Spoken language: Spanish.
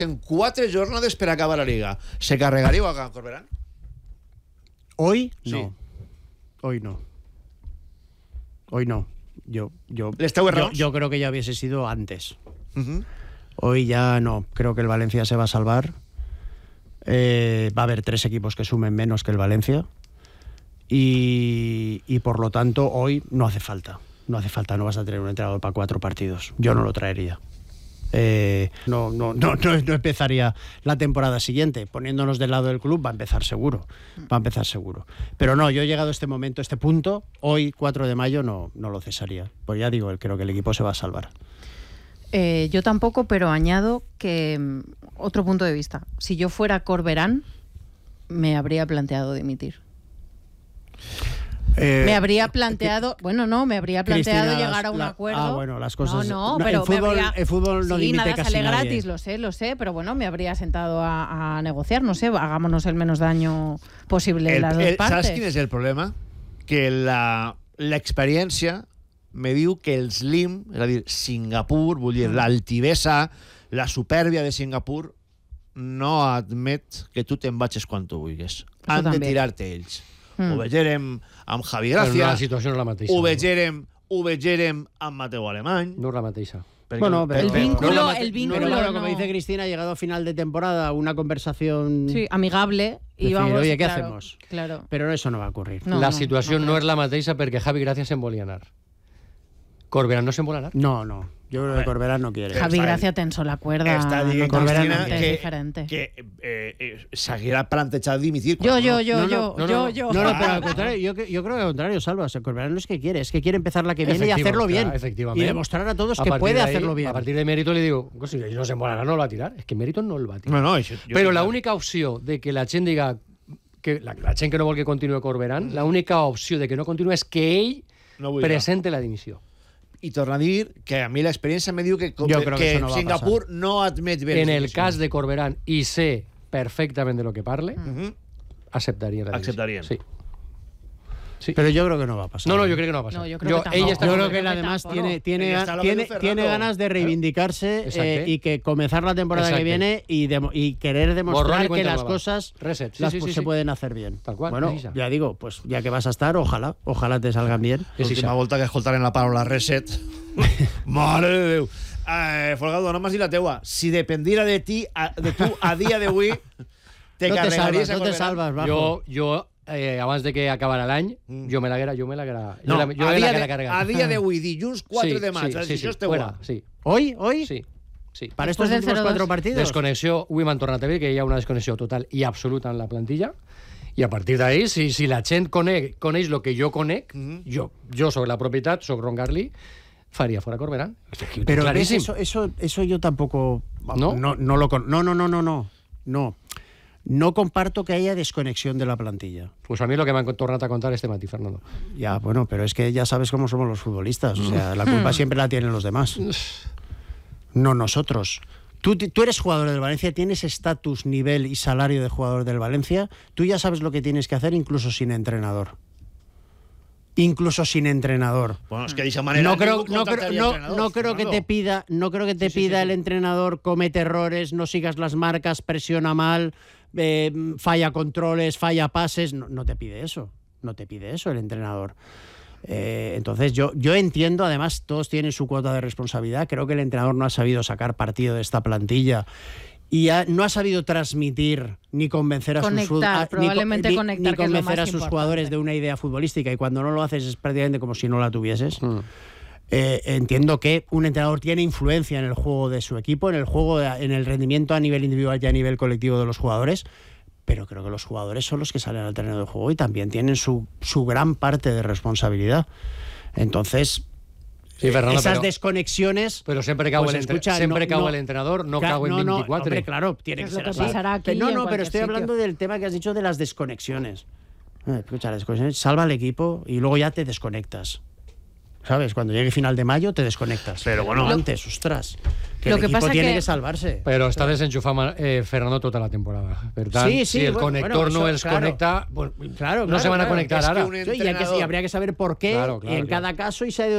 en 4 jornades per acabar la Liga. ¿Se carregaríeu a Corberán? ¿Hoy? Sí. No. Hoy no. Hoy no. Yo creo que ya hubiese sido antes. Hoy ya no. Creo que el Valencia se va a salvar. Va a haber 3 equipos que sumen menos que el Valencia. Y por lo tanto, hoy no hace falta. No hace falta, no vas a tener un entrenador para 4 partidos. Yo no lo traería. No empezaría la temporada siguiente. Poniéndonos del lado del club va a empezar seguro. Pero no, yo he llegado a este momento, a este punto, hoy 4 de mayo no lo cesaría. Pues ya digo, creo que el equipo se va a salvar. Yo tampoco, pero añado que otro punto de vista. Si yo fuera Corberán, me habría planteado dimitir. Me habría planteado, Cristina, llegar a un acuerdo. Bueno, las cosas. Pero el fútbol no dimite nada casi sale nadie. gratis, lo sé, pero bueno, me habría sentado a negociar, no sé, hagámonos el menos daño posible las dos partes. ¿Sabes quin és el problema? Que l'experiència me diu que el Slim, és a dir, Singapur, vull dir, l'altivesa, la supèrbia de Singapur, no admet que tu te'n vagis quan tu vulguis. Han de tirar-te ells. Ho vegerem amb Javi Gracia, la situació no és la mateixa. Ho vegerem amb Mateu Alemany. No és la mateixa. Bueno, pero el vínculo pero como no. dice Cristina, ha llegado a final de temporada una conversación amigable y decir, vamos, oye, ¿qué claro, hacemos? Claro. Pero eso no va a ocurrir. La situació no és la mateixa perquè Javi Gracia se'n volia anar. Corberán no se'n vol anar. No. Yo creo que Corberán no quiere. Javi Gracia tensó la cuerda. Està dient Corberán Cristina es diferente. que s'haguera plantejat dimitir. Yo. No, pero al contrario, yo creo que al contrario, Salva. O sea, Corberán no es que quiere, es que quiere empezar la que viene y hacerlo bien. Y demostrar a todos que puede hacerlo bien. A partir de mérito le digo, si no se'n vol anar, no el va a tirar. És que mèrito no el va tirar. Però l'única opció de que la gent diga que la gent que no vol que continuï Corberán, l'única opció de que no continuï és que ell presente la dimissió. I torna a dir que a mi l'experiència me diu que Singapur no admet bé. En el cas de Corberán, i sé perfectament de lo que parle, acceptaría la dimissió. Acceptarien. Sí. Pero yo creo que no va a pasar. No, yo creo que no va a pasar. No, yo creo que que él además tiene ganas de reivindicarse y que comenzar la temporada que viene y querer demostrar que las cosas se pueden hacer bien. Tal cual. Bueno, ya digo, pues ya que vas a estar, ojalá te salgan bien. L'última volta que escoltarem la paraula reset. Mare de Déu. Folgado, no m'has dit la teua. Si dependiera de tu a dia d'avui, te carregaries a Corberán. No te salvas, bajo. Jo abans de que acabara l'any, jo me l'haguera carregat. A dia d'avui, dilluns 4 de maig, la decisió és teua. ¿Hoy? Sí. Para estos últimos 4 partidos. Desconnexió, avui m'han tornat a dir que hi ha una desconnexió total i absoluta en la plantilla, i a partir d'ahí, si la gent coneix el que jo conec, jo soc la propietat, soc Ron Garli, faria fora Corberán. Pero eso yo tampoco... No. No comparto que haya desconexión de la plantilla. Pues a mí lo que me han tornado a contar este matí, Fernando. Ya, bueno, pero es que ya sabes cómo somos los futbolistas. O sea, la culpa siempre la tienen los demás. No nosotros. Tú eres jugador del Valencia, tienes estatus, nivel y salario de jugador del Valencia. Tú ya sabes lo que tienes que hacer incluso sin entrenador. Bueno, es que de esa manera no creo que te pida el entrenador comete errores, no sigas las marcas, presiona mal, falla controles, falla pases. No te pide eso. No te pide eso el entrenador. Entonces yo entiendo, además todos tienen su cuota de responsabilidad. Creo que el entrenador no ha sabido sacar partido de esta plantilla y no ha sabido transmitir ni convencer a sus jugadores de una idea futbolística, y cuando no lo haces es prácticamente como si no la tuvieses. Entiendo que un entrenador tiene influencia en el juego de su equipo, en el rendimiento a nivel individual y a nivel colectivo de los jugadores, pero creo que los jugadores son los que salen al terreno de juego y también tienen su gran parte de responsabilidad. Entonces... Sí, Fernando, esas desconexiones... Pero siempre cau el entrenador, no cau en 24. Hombre, claro, tiene que ser así. Pero estoy hablando del tema que has dicho de las desconexiones. Escucha, las desconexiones, salva al equipo y luego ya te desconectas. ¿Sabes? Cuando llegue final de mayo te desconectas. Pero bueno, antes, ostras, que el equipo tiene que salvarse. Però està desenxufant Fernando tota la temporada. Per tant, si el connector no els connecta, no se van a conectar ara. Y habría que saber por qué en cada caso y se ha ido